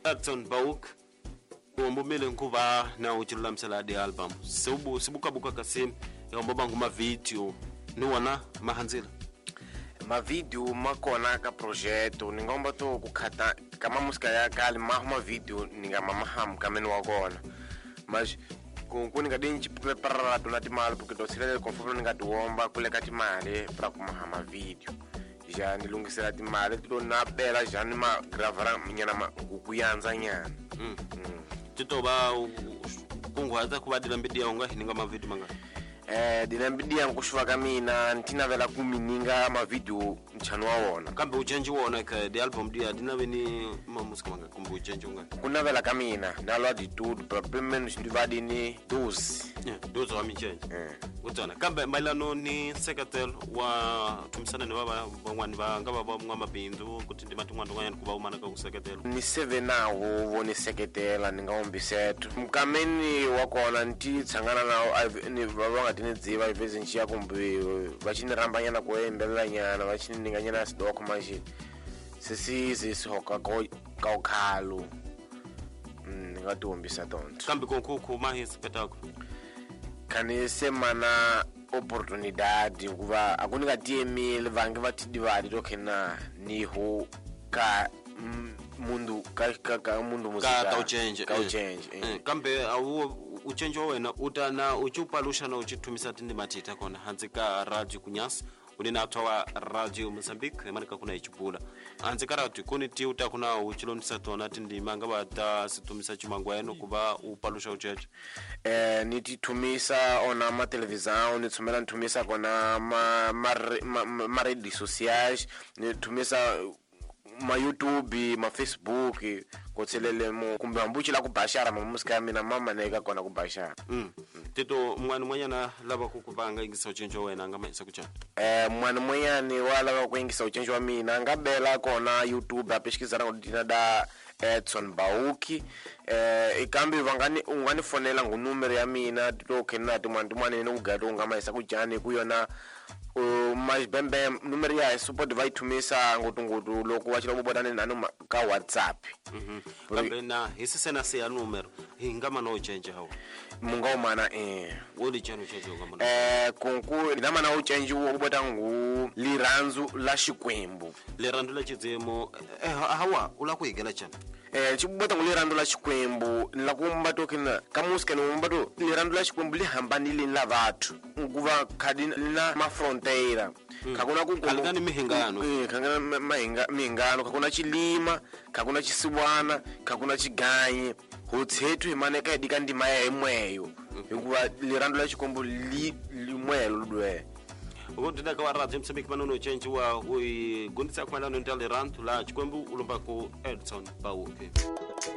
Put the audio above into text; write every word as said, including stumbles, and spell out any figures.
Edson Bauk umbumile nkuba na uchilamisela di album sebu sibuka buka kasim yomboba nguma video niwana mahanzila ma video makona ka projeto ningomba to kukhata kama musika ya kali ma video ningama maham kameni wakona mas kuni kadinchi prepara to natimali porque to sirele conforme ngatiwomba kuleka timali para kumahama video ja nilungisela timali to na bela ja ni ma gravara nyana ma kuyanza nyana mm tito ba kungwaza kubadila mbidia unga hininga ma video manga eh dinambidia nkushwa kamina ntina vela kumininga ma video nchano waona kambe uchenji wona ka the album dia dinaveni ma musika manga kumbu uchenji unga kuna vela kamina nalo attitude problem ndivadi ni doze yeah doze wa michenji eh utona kambe mailano ni secretary wa tumsana ne baba bangwani ba ngaba ba ngama bindu kuti ndi matumwandu nganyani kuba umana ka secretary ni seven nawo woni secretary ningaombi set mkameni wakona nti tsangana nawo ni baba ngati dziva iveze nchiya kumbe vachini rambanyana kuembelela nyana vachini ninganyana sidoko manje sisi sisihoka ko kaukhalo ngatombisa tonto kambe konkuku mahisi petako kani semana opportunidade kuva akunika tml vange vatidivadi tokena niho ka mundu ka ka mundu muzika ka uchenje ka uchenje eh kambe awu uchenje wena utana uchupalusha na uchitumisa tindi matita kona hanzi ka radio kunyasa ulina atwa radio Mozambique emarika kuna ichipula hanzi ka radio kuni ti utakuna uchilondisa tona tindi manga bata situmisa chimangwa eno kuba upalusha ucheche eh nititumisa ona ma television nitsumela ntumisa kona ma ma, ma redes sociais nitumisa ma YouTube ma Facebook kotselele mo kumbe ambuchi la kubashara mamusika mina mama neka kona kubashara mm tito mwana mwanyana laba kukubanga ingisa uchenjo wena ngama isa kuchana eh mwana mwanyani wala kuingisa uchenjo wa mina ngabela kona YouTube apeshikizana kudina da Edson Bauki eh ikambi vangani ungani fonela ngunumero ya mina tito kena timwandu mwana ne ugato ngama isa kujani kuyona uh, mas bembe numero ya support vai tumisa ngotungutu loko wachira kubodane nanu ka WhatsApp mhm kambe na hisisena se ya numero ingama no change hawo mungoma eh woli chano change ngama eh konku ndama na uchange wo kubota ngu liranzu la Xikwembu liranzu la Chidzemo eh hawa ula kuigela chana eh chibota ngulirando la Xikwembu la kumba tokena kamusika no mbato lirando la Xikwembu li hambanile la vathu nguva khadi na ma frontiera mm. kakuna ku kalingani mihingano eh kakuna mahinga mihingano kakuna chilima kakuna chisibwana kakuna chiganye hotsethu imaneka edika ndima ya emweyo nguva lirando la Xikwembu li limwelo ludwe ukundida ka radio Mozambique manono change wa ui gundisa kwa lano ndale rantu la Xikwembu ulomba ku Edson Bauke